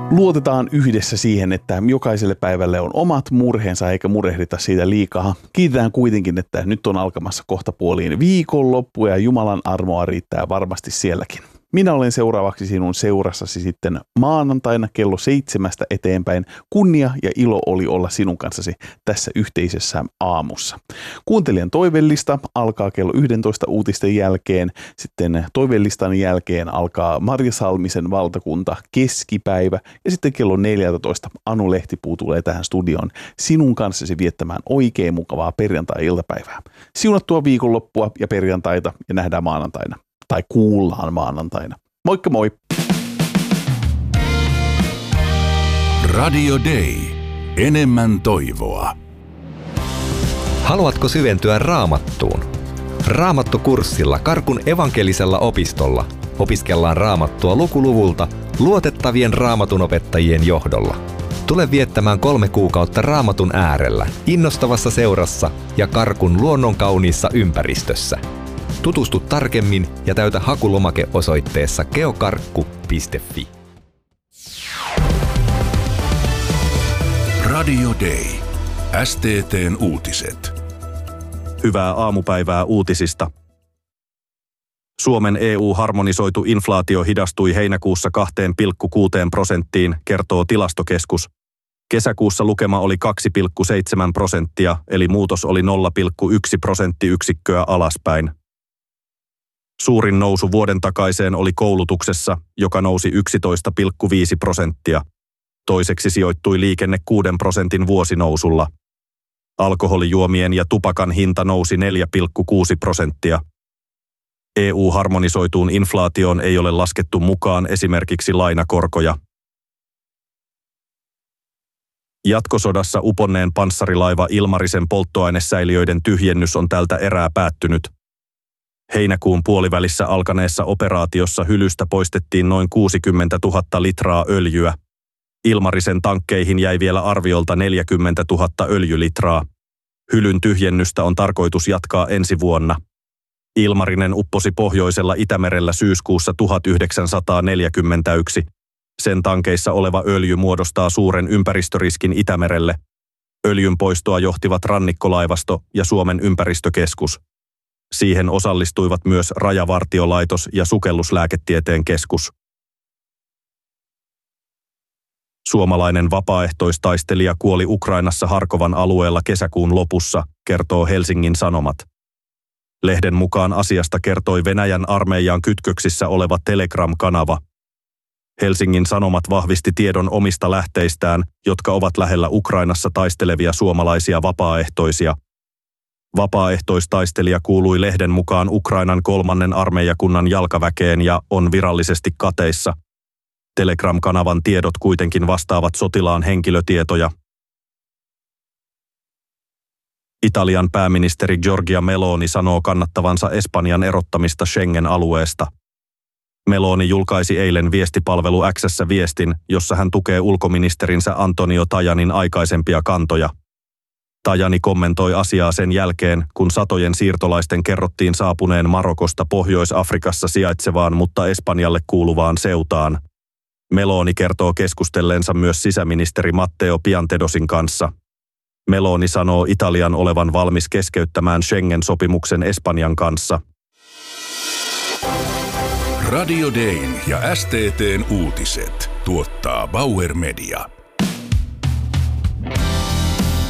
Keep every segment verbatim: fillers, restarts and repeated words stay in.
Luotetaan yhdessä siihen, että jokaiselle päivälle on omat murheensa eikä murehdita siitä liikaa. Kiitetään kuitenkin, että nyt on alkamassa kohta puoliin viikonloppu ja Jumalan armoa riittää varmasti sielläkin. Minä olen seuraavaksi sinun seurassasi sitten maanantaina kello seitsemästä eteenpäin. Kunnia ja ilo oli olla sinun kanssasi tässä yhteisessä aamussa. Kuuntelijan toivellista alkaa kello yksitoista uutisten jälkeen. Sitten toivellistan jälkeen alkaa Marja Salmisen valtakunta keskipäivä. Ja sitten kello neljätoista Anu Lehtipuu tulee tähän studioon sinun kanssasi viettämään oikein mukavaa perjantai-iltapäivää. Siunattua viikonloppua ja perjantaita ja nähdään maanantaina. Tai kuullaan maanantaina. Moikka moi! Radio Day. Enemmän toivoa. Haluatko syventyä Raamattuun? Raamattukurssilla Karkun evankelisella opistolla opiskellaan Raamattua lukuluvulta luotettavien raamatunopettajien johdolla. Tule viettämään kolme kuukautta Raamatun äärellä, innostavassa seurassa ja Karkun luonnonkauniissa ympäristössä. Tutustu tarkemmin ja täytä hakulomake osoitteessa geokarkku piste fi. Radio Day. S T T:n uutiset. Hyvää aamupäivää uutisista. Suomen E U-harmonisoitu inflaatio hidastui heinäkuussa kaksi pilkku kuusi prosenttiin, kertoo Tilastokeskus. Kesäkuussa lukema oli kaksi pilkku seitsemän prosenttia, eli muutos oli nolla pilkku yksi prosenttiyksikköä alaspäin. Suurin nousu vuoden takaiseen oli koulutuksessa, joka nousi yksitoista pilkku viisi prosenttia. Toiseksi sijoittui liikenne kuuden prosentin vuosinousulla. Alkoholijuomien ja tupakan hinta nousi neljä pilkku kuusi prosenttia. E U-harmonisoituun inflaatioon ei ole laskettu mukaan esimerkiksi lainakorkoja. Jatkosodassa uponneen panssarilaiva Ilmarisen polttoainesäiliöiden tyhjennys on tältä erää päättynyt. Heinäkuun puolivälissä alkaneessa operaatiossa hylystä poistettiin noin kuusikymmentätuhatta litraa öljyä. Ilmarisen tankkeihin jäi vielä arviolta neljäkymmentätuhatta öljylitraa. Hylyn tyhjennystä on tarkoitus jatkaa ensi vuonna. Ilmarinen upposi pohjoisella Itämerellä syyskuussa tuhatyhdeksänsataaneljäkymmentäyksi. Sen tankeissa oleva öljy muodostaa suuren ympäristöriskin Itämerelle. Öljyn poistoa johtivat rannikkolaivasto ja Suomen ympäristökeskus. Siihen osallistuivat myös Rajavartiolaitos ja Sukelluslääketieteen keskus. Suomalainen vapaaehtoistaistelija kuoli Ukrainassa Harkovan alueella kesäkuun lopussa, kertoo Helsingin Sanomat. Lehden mukaan asiasta kertoi Venäjän armeijaan kytköksissä oleva Telegram-kanava. Helsingin Sanomat vahvisti tiedon omista lähteistään, jotka ovat lähellä Ukrainassa taistelevia suomalaisia vapaaehtoisia. Vapaaehtoistaistelija kuului lehden mukaan Ukrainan kolmannen armeijakunnan jalkaväkeen ja on virallisesti kateissa. Telegram-kanavan tiedot kuitenkin vastaavat sotilaan henkilötietoja. Italian pääministeri Giorgia Meloni sanoo kannattavansa Espanjan erottamista Schengen-alueesta. Meloni julkaisi eilen viestipalvelu X:ssä viestin, jossa hän tukee ulkoministerinsä Antonio Tajanin aikaisempia kantoja. Tajani kommentoi asiaa sen jälkeen, kun satojen siirtolaisten kerrottiin saapuneen Marokosta Pohjois-Afrikassa sijaitsevaan, mutta Espanjalle kuuluvaan Ceutaan. Meloni kertoo keskustelleensa myös sisäministeri Matteo Piantedosin kanssa. Meloni sanoo Italian olevan valmis keskeyttämään Schengen-sopimuksen Espanjan kanssa. Radio Dayn ja S T T:n uutiset tuottaa Bauer Media.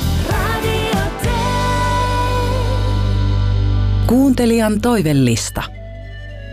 Kuuntelijan toivellista.